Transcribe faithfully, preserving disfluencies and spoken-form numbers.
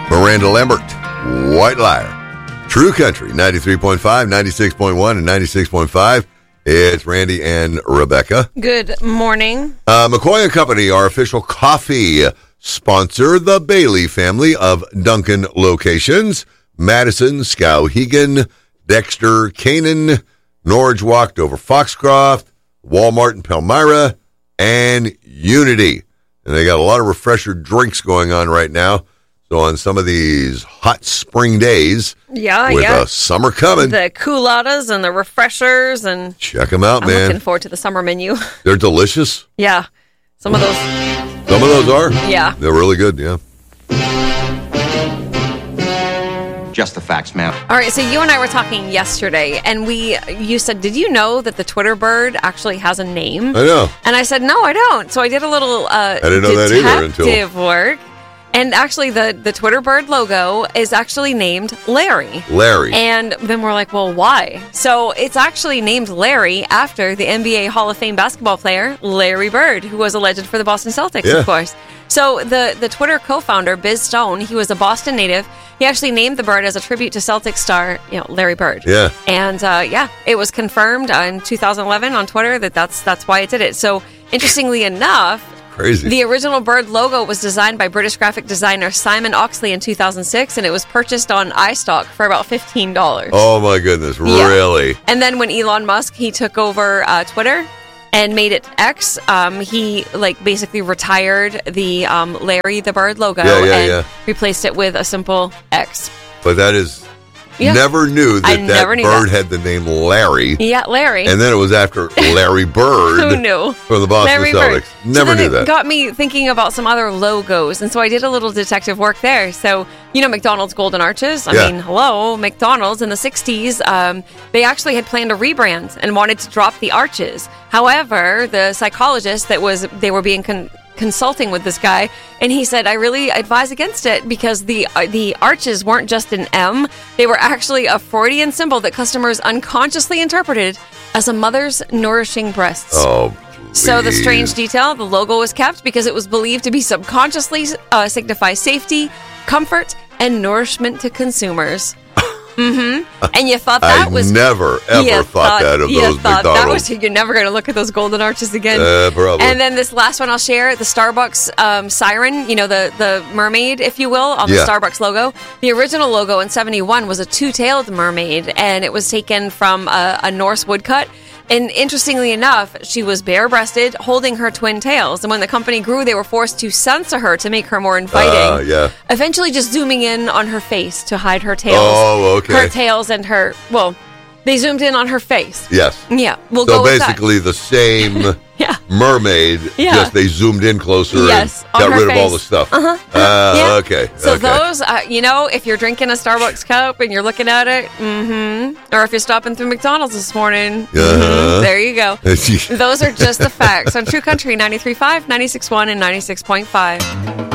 Miranda Lambert, White Liar. True Country, ninety-three point five, ninety-six point one, and ninety-six point five. It's Randy and Rebecca. Good morning. Uh, McCoy and Company, our official coffee sponsor, the Bailey family of Dunkin' locations. Madison, Skowhegan, Dexter, Canaan, Norwich Walk, Dover, Foxcroft, Walmart in Palmyra, and Unity. And they got a lot of refresher drinks going on right now. So on some of these hot spring days, yeah, with yeah. a summer coming, the culottes and the refreshers, and check them out, I'm man. looking forward to the summer menu. They're delicious. Yeah, some of those. Some of those are. Yeah, they're really good. Yeah. Just the facts, ma'am. All right, so you and I were talking yesterday, and we, you said, did you know that the Twitter bird actually has a name? I know. And I said, no, I don't. So I did a little uh, I didn't know that either until detective work. And actually, the, the Twitter bird logo is actually named Larry. Larry. And then we're like, well, why? So it's actually named Larry after the N B A Hall of Fame basketball player, Larry Bird, who was a legend for the Boston Celtics, yeah. of course. So the, the Twitter co-founder, Biz Stone, he was a Boston native. He actually named the bird as a tribute to Celtics star, you know, Larry Bird. Yeah. And, uh, yeah, it was confirmed uh, in two thousand eleven on Twitter that that's, that's why it did it. So, interestingly enough, crazy. The original bird logo was designed by British graphic designer Simon Oxley in two thousand six, and it was purchased on iStock for about fifteen dollars. Oh, my goodness. Yeah. Really? And then when Elon Musk, he took over uh, Twitter and made it X, um, he like basically retired the um, Larry the Bird logo yeah, yeah, and yeah. replaced it with a simple X. But that is... Yeah. Never knew that I that never knew bird that. had the name Larry. Yeah, Larry. And then it was after Larry Bird. Who knew? From the Boston Larry Celtics. Bird. Never so then knew it that. Got me thinking about some other logos, and so I did a little detective work there. So, you know, McDonald's Golden Arches. I Yeah. mean, hello, McDonald's in the sixties, um, they actually had planned a rebrand and wanted to drop the arches. However, the psychologist that was they were being con- consulting with this guy, and he said, I really advise against it because the uh, the arches weren't just an M, they were actually a Freudian symbol that customers unconsciously interpreted as a mother's nourishing breasts. Oh, So the please. strange detail, the logo was kept because it was believed to be subconsciously uh, signify safety, comfort, and nourishment to consumers. Mm-hmm. And you thought that I was... never, ever you thought, that of you those thought that McDonald's. was, you're never going to look at those golden arches again. Uh, probably. And then this last one I'll share, the Starbucks um, siren, you know, the, the mermaid, if you will, on Yeah. the Starbucks logo. The original logo in seventy-one was a two-tailed mermaid, and it was taken from a, a Norse woodcut. And interestingly enough, she was bare-breasted, holding her twin tails. And when the company grew, they were forced to censor her to make her more inviting. Uh, yeah. Eventually just zooming in on her face to hide her tails. Oh, okay. Her tails and her, well, they zoomed in on her face. Yes. Yeah, we'll so go with that. basically the same Yeah. mermaid, Yeah. just they zoomed in closer Yes, and on got her rid of all face. the stuff. Uh-huh. Uh, Yeah. Okay. So okay. those, uh, you know, if you're drinking a Starbucks cup and you're looking at it, mm-hmm, or if you're stopping through McDonald's this morning, Uh-huh. mm-hmm, there you go. Those are just the facts on True Country ninety-three point five, ninety-six point one, and ninety-six point five.